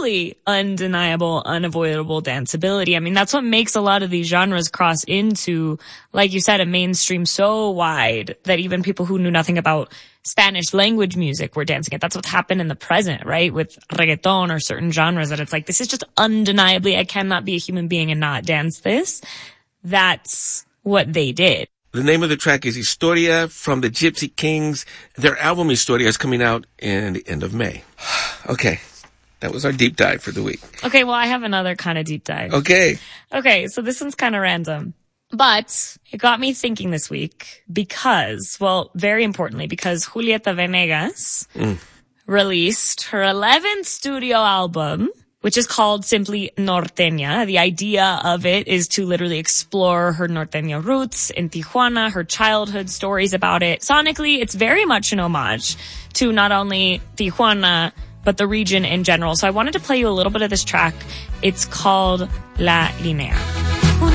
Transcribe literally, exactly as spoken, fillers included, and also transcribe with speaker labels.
Speaker 1: truly undeniable, unavoidable danceability. I mean, that's what makes a lot of these genres cross into, like you said, a mainstream so wide that even people who knew nothing about Spanish language music were dancing it. That's what's happened in the present, right? With reggaeton or certain genres that it's like, this is just undeniably, I cannot be a human being and not dance this. That's what they did.
Speaker 2: The name of the track is Historia from the Gypsy Kings. Their album Historia is coming out in the end of May. Okay. That was our deep dive for the week.
Speaker 1: Okay, well, I have another kind of deep dive.
Speaker 2: Okay.
Speaker 1: Okay, so this one's kind of random. But it got me thinking this week because, well, very importantly, because Julieta Venegas mm. released her eleventh studio album, which is called simply Norteña. The idea of it is to literally explore her norteña roots in Tijuana, her childhood stories about it. Sonically, it's very much an homage to not only Tijuana, but the region in general. So I wanted to play you a little bit of this track. It's called La Linea.